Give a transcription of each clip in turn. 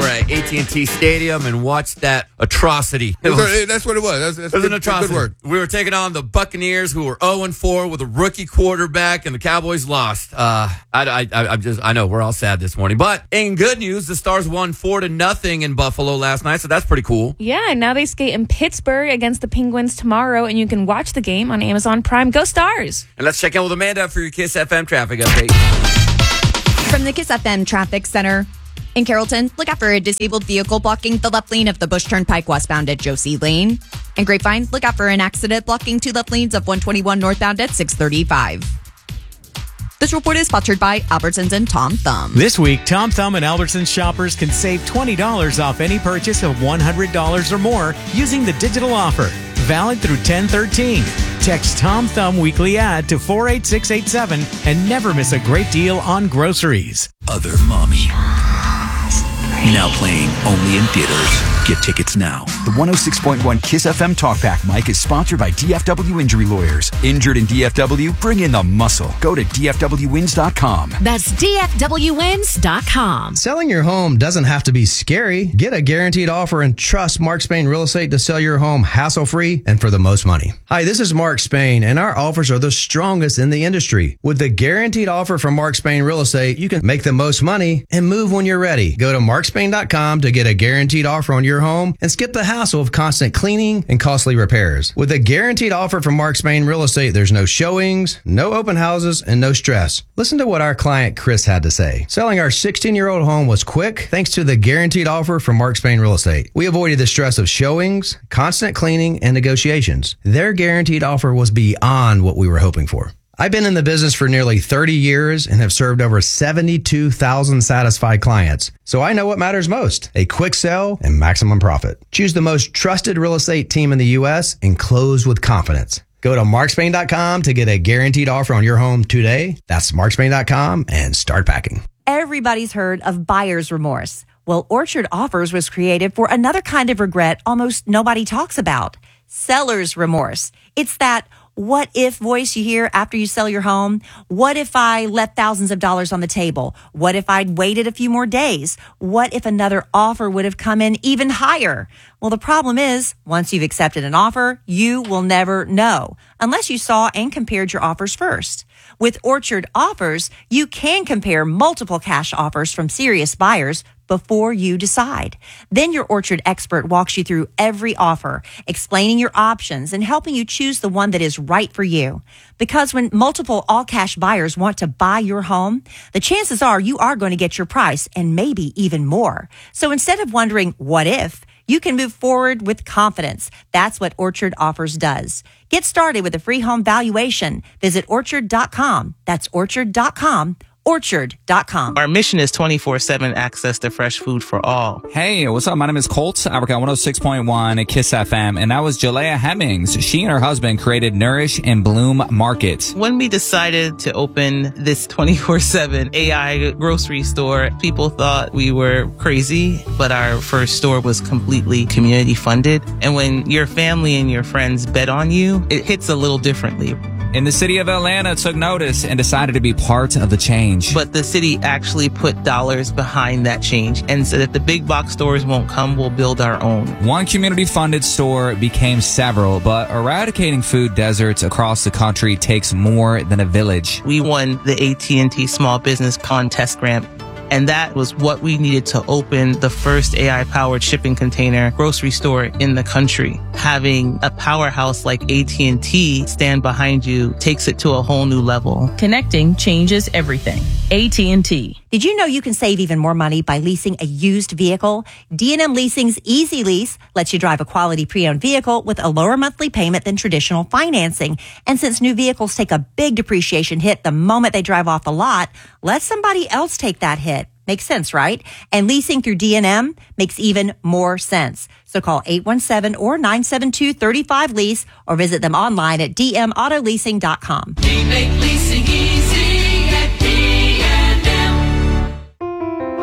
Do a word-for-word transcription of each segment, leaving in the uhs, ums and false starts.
at A T and T Stadium and watched that atrocity. It was, that's what it was. That's, that's it was good, an atrocity. Good word. We were taking on the Buccaneers, who were oh and four with a rookie quarterback, and the Cowboys lost. Uh, I, I, I just, I know we're all sad this morning, but in good news, the Stars won four to nothing in Buffalo last night, so that's pretty cool. Yeah, and now they skate in Pittsburgh against the Penguins tomorrow, and you can watch the game on Amazon Prime. Go Stars! And let's check in with Amanda for your Kiss F M traffic update. From the Kiss F M Traffic Center. In Carrollton, look out for a disabled vehicle blocking the left lane of the Bush Turnpike westbound at Josie Lane. In Grapevine, look out for an accident blocking two left lanes of one twenty-one northbound at six thirty-five. This report is sponsored by Albertsons and Tom Thumb. This week, Tom Thumb and Albertsons shoppers can save twenty dollars off any purchase of one hundred dollars or more using the digital offer. Valid through ten thirteen. Text Tom Thumb weekly ad to four eight six eight seven and never miss a great deal on groceries. Other Mommy. Now playing only in theaters. Get tickets now. The one oh six point one Kiss F M Talkback mic is sponsored by D F W Injury Lawyers. Injured in D F W? Bring in the muscle. Go to D F W wins dot com. That's D F W wins dot com. Selling your home doesn't have to be scary. Get a guaranteed offer and trust Mark Spain Real Estate to sell your home hassle-free and for the most money. Hi, this is Mark Spain, and our offers are the strongest in the industry. With the guaranteed offer from Mark Spain Real Estate, you can make the most money and move when you're ready. Go to mark spain dot com to get a guaranteed offer on your home and skip the hassle of constant cleaning and costly repairs. With a guaranteed offer from Mark Spain Real Estate, there's no showings, no open houses, and no stress. Listen to what our client Chris had to say. Selling our sixteen-year-old home was quick thanks to the guaranteed offer from Mark Spain Real Estate. We avoided the stress of showings, constant cleaning, and negotiations. Their guaranteed offer was beyond what we were hoping for. I've been in the business for nearly thirty years and have served over seventy-two thousand satisfied clients. So I know what matters most, a quick sell and maximum profit. Choose the most trusted real estate team in the U S and close with confidence. Go to mark spain dot com to get a guaranteed offer on your home today. That's mark spain dot com and start packing. Everybody's heard of buyer's remorse. Well, Orchard Offers was created for another kind of regret almost nobody talks about. Seller's remorse. It's that what if voice you hear after you sell your home? What if I left thousands of dollars on the table? What if I'd waited a few more days? What if another offer would have come in even higher? Well, the problem is, once you've accepted an offer, you will never know unless you saw and compared your offers first. With Orchard Offers, you can compare multiple cash offers from serious buyers before you decide. Then your Orchard expert walks you through every offer, explaining your options and helping you choose the one that is right for you. Because when multiple all-cash buyers want to buy your home, the chances are you are going to get your price and maybe even more. So instead of wondering, what if? You can move forward with confidence. That's what Orchard Offers does. Get started with a free home valuation. Visit orchard dot com. That's orchard dot com. orchard dot com. Our mission is twenty-four seven access to fresh food for all. Hey, what's up? My name is Colt. I work at one oh six point one at Kiss F M, and that was Jalea Hemmings. She and her husband created Nourish and Bloom Market. When we decided to open this twenty-four seven A I grocery store, people thought we were crazy, but our first store was completely community funded. And when your family and your friends bet on you, it hits a little differently. And the city of Atlanta took notice and decided to be part of the change. But the city actually put dollars behind that change and said if the big box stores won't come, we'll build our own. One community-funded store became several, but eradicating food deserts across the country takes more than a village. We won the A T and T Small Business Contest Grant. And that was what we needed to open the first A I-powered shipping container grocery store in the country. Having a powerhouse like A T and T stand behind you takes it to a whole new level. Connecting changes everything. A T and T. Did you know you can save even more money by leasing a used vehicle? D and M Leasing's Easy Lease lets you drive a quality pre-owned vehicle with a lower monthly payment than traditional financing. And since new vehicles take a big depreciation hit the moment they drive off the lot, let somebody else take that hit. Makes sense, right? And leasing through D and M makes even more sense. So call eight one seven or nine seven two, three five lease or visit them online at d m auto leasing dot com. We make leasing easy at D and M.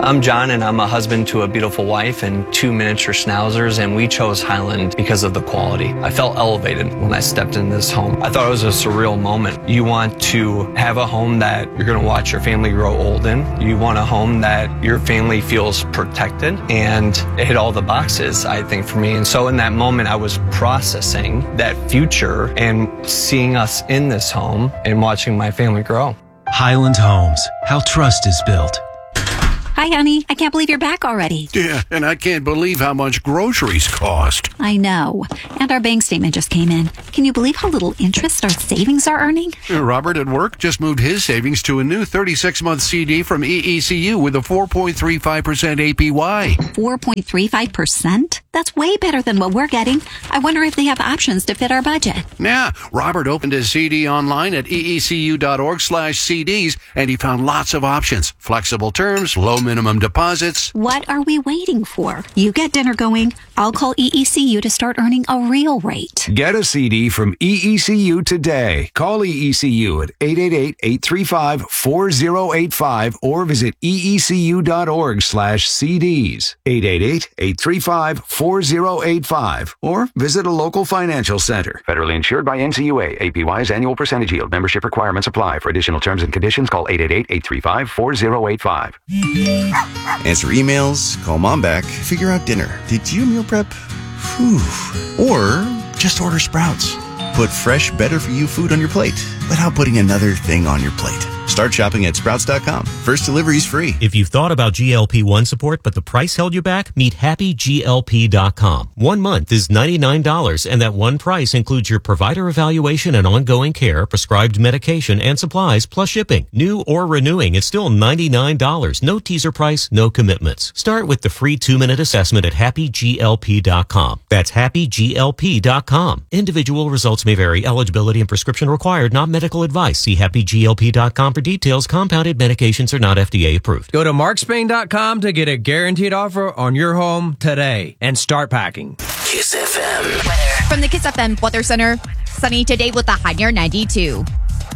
I'm John, and I'm a husband to a beautiful wife and two miniature schnauzers, and we chose Highland because of the quality. I felt elevated when I stepped into this home. I thought it was a surreal moment. You want to have a home that you're going to watch your family grow old in. You want a home that your family feels protected, and it hit all the boxes, I think, for me. And so in that moment, I was processing that future and seeing us in this home and watching my family grow. Highland Homes, how trust is built. Hi, honey. I can't believe you're back already. Yeah, and I can't believe how much groceries cost. I know. And our bank statement just came in. Can you believe how little interest our savings are earning? Robert at work just moved his savings to a new thirty-six month C D from E E C U with a four point three five percent A P Y. four point three five percent? That's way better than what we're getting. I wonder if they have options to fit our budget. Yeah, Robert opened his C D online at eecu.org slash CDs, and he found lots of options. Flexible terms, low minimum deposits. What are we waiting for? You get dinner going. I'll call E E C U to start earning a real rate. Get a C D from E E C U today. Call E E C U at eight eight eight, eight three five, four zero eight five or visit eecu.org slash CDs. eight eight eight, eight three five, four zero eight five or visit a local financial center. Federally insured by N C U A. A P Y's annual percentage yield. Membership requirements apply. For additional terms and conditions, call eight eight eight, eight three five, four zero eight five. Answer emails, call mom back, figure out dinner. Did you meal prep? Whew. Or just order Sprouts. Put fresh, better-for-you food on your plate without putting another thing on your plate. Start shopping at sprouts dot com. First delivery's free. If you've thought about G L P one support, but the price held you back, meet happy G L P dot com. One month is ninety-nine dollars, and that one price includes your provider evaluation and ongoing care, prescribed medication, and supplies, plus shipping. New or renewing, it's still ninety-nine dollars. No teaser price, no commitments. Start with the free two-minute assessment at happy G L P dot com. That's happy G L P dot com. Individual results may vary. Eligibility and prescription required, not medical advice. See happy G L P dot com for details. Compounded medications are not F D A approved. Go to mark spain dot com to get a guaranteed offer on your home today and start packing. Kiss F M. From the Kiss F M Weather Center, sunny today with a high near ninety-two.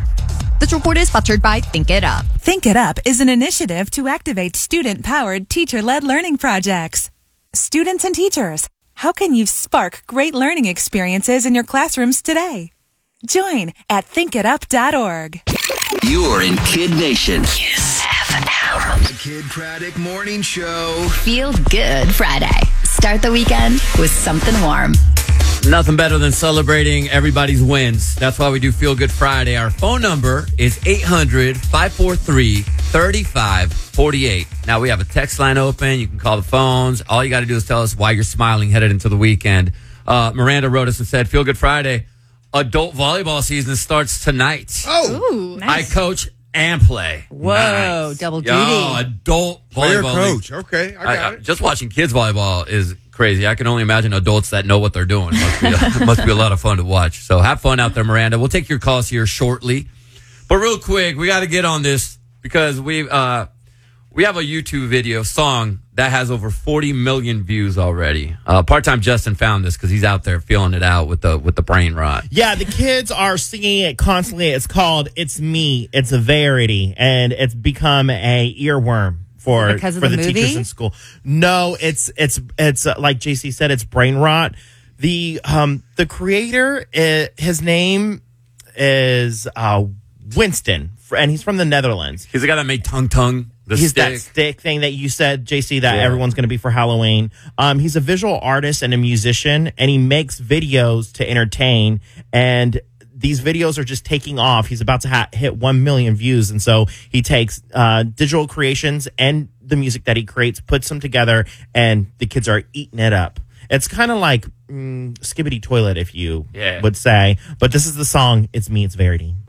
This report is sponsored by Think It Up. Think It Up is an initiative to activate student-powered, teacher-led learning projects. Students and teachers, how can you spark great learning experiences in your classrooms today? Join at think it up dot org. You're in Kid Nation. Kiss F M. The Kid Craddock Morning Show. Feel good Friday. Start the weekend with something warm. Nothing better than celebrating everybody's wins. That's why we do Feel Good Friday. Our phone number is eight hundred, five four three, three five four eight. Now, we have a text line open. You can call the phones. All you got to do is tell us why you're smiling headed into the weekend. Uh, Miranda wrote us and said, Feel Good Friday. Adult volleyball season starts tonight. Oh, Ooh, nice. I coach and play. Whoa, nice. Double duty. Yo, adult Player volleyball. coach. Okay, I got I, I, it. just watching kids volleyball is crazy. I can only imagine adults that know what they're doing. Must be a, must be a lot of fun to watch. So have fun out there, Miranda. We'll take your calls here shortly. But real quick, we got to get on this because we uh, we have a YouTube video song that has over forty million views already. Uh, Part-time Justin found this because he's out there feeling it out with the with the brain rot. Yeah, the kids are singing it constantly. It's called "It's Me." It's a Verity, and it's become a earworm for Because of for the the, movie? teachers in school. No, it's it's it's uh, like J C said, it's brain rot. The um the creator, uh, his name is uh, Winston, and he's from the Netherlands. He's the guy that made Tung Tung. The he's stick. that stick thing that you said, J C, that Yeah. everyone's going to be for Halloween. Um, he's a visual artist and a musician, and he makes videos to entertain. And these videos are just taking off. He's about to ha- hit one million views. And so he takes uh, digital creations and the music that he creates, puts them together, and the kids are eating it up. It's kind of like mm, Skibbity Toilet, if you Yeah. would say. But this is the song, It's Me, It's Verity.